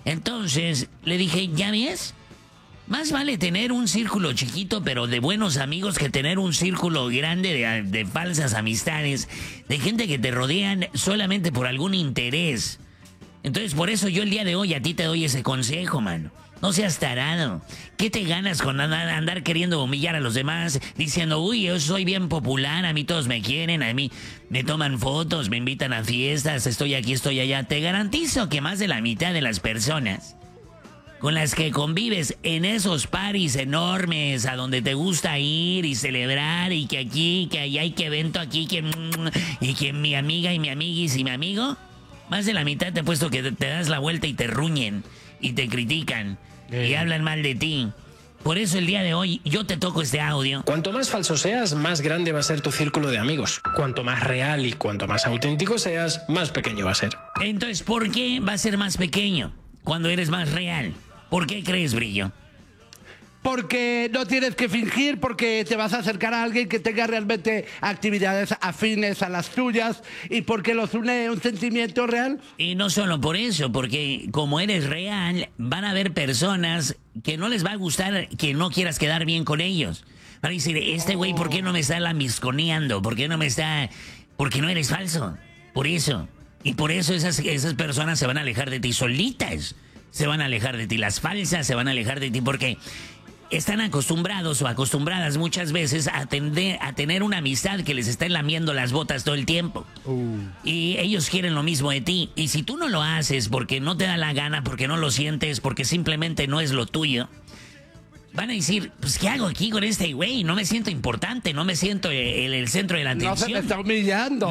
Entonces le dije, ¿ya ves? Más vale tener un círculo chiquito pero de buenos amigos que tener un círculo grande de falsas amistades, de gente que te rodean solamente por algún interés. Entonces por eso yo el día de hoy a ti te doy ese consejo, mano. No seas tarado. ¿Qué te ganas con andar queriendo humillar a los demás? Diciendo, uy, yo soy bien popular, a mí todos me quieren, a mí me toman fotos, me invitan a fiestas, estoy aquí, estoy allá. Te garantizo que más de la mitad de las personas con las que convives en esos paris enormes a donde te gusta ir y celebrar y que aquí, que allá hay que evento aquí, y que mi amiga y mi amiguis y mi amigo, más de la mitad te he puesto que te das la vuelta y te ruñen y te critican y hablan mal de ti. Por eso el día de hoy yo te toco este audio. Cuanto más falso seas, más grande va a ser tu círculo de amigos. Cuanto más real y cuanto más auténtico seas, más pequeño va a ser. Entonces, ¿por qué va a ser más pequeño cuando eres más real? ¿Por qué crees, Brillo? Porque no tienes que fingir, porque te vas a acercar a alguien que tenga realmente actividades afines a las tuyas y porque los une un sentimiento real. Y no solo por eso, porque como eres real, van a haber personas que no les va a gustar que no quieras quedar bien con ellos. Van a decir, este güey, ¿por qué no me está lambisconeando? ¿Por qué no me está...? Porque no eres falso. Por eso. Y por eso esas personas se van a alejar de ti solitas. Se van a alejar de ti las falsas, se van a alejar de ti porque están acostumbrados o acostumbradas muchas veces a tener una amistad que les está lamiendo las botas todo el tiempo. Y ellos quieren lo mismo de ti. Y si tú no lo haces porque no te da la gana, porque no lo sientes, porque simplemente no es lo tuyo, van a decir, pues ¿qué hago aquí con este güey? No me siento importante, no me siento el centro de la atención. No se me está humillando.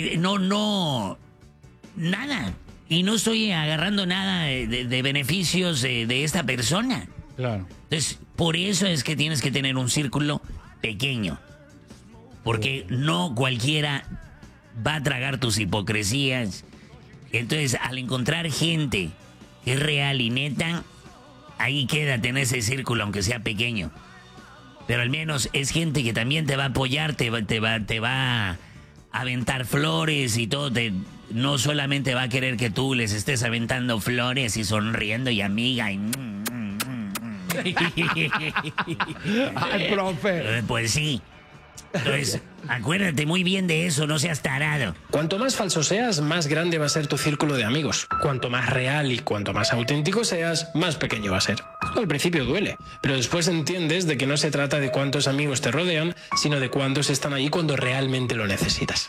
Nada. Y no estoy agarrando nada de beneficios de esta persona. Claro. Entonces, por eso es que tienes que tener un círculo pequeño. Porque no cualquiera va a tragar tus hipocresías. Entonces, al encontrar gente que es real y neta, ahí quédate en ese círculo, aunque sea pequeño. Pero al menos es gente que también te va a apoyar, te va a aventar flores y todo. No solamente va a querer que tú les estés aventando flores y sonriendo y amiga y... Ay, profe. Pues sí. Entonces, acuérdate muy bien de eso, no seas tarado. Cuanto más falso seas, más grande va a ser tu círculo de amigos. Cuanto más real y cuanto más auténtico seas, más pequeño va a ser. Al principio duele, pero después entiendes de que no se trata de cuántos amigos te rodean, sino de cuántos están ahí cuando realmente lo necesitas.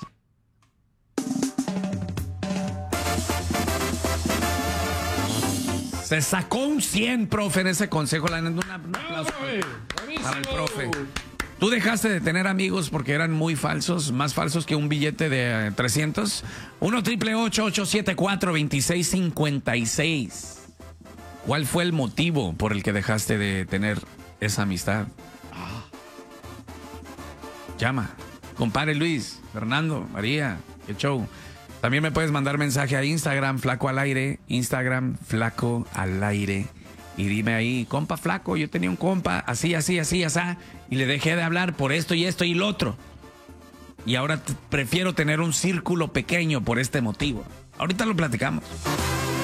Se sacó un 100, profe, en ese consejo. Un aplauso para el profe. ¿Tú dejaste de tener amigos porque eran muy falsos, más falsos que un billete de 300? 1-888-874-2656. ¿Cuál fue el motivo por el que dejaste de tener esa amistad? Llama. Compadre Luis, Fernando, María, qué show. También me puedes mandar mensaje a Instagram, Flaco al Aire, Instagram, Flaco al Aire. Y dime ahí, compa Flaco, yo tenía un compa así, así, así, así, y le dejé de hablar por esto y esto y lo otro. Y ahora prefiero tener un círculo pequeño por este motivo. Ahorita lo platicamos.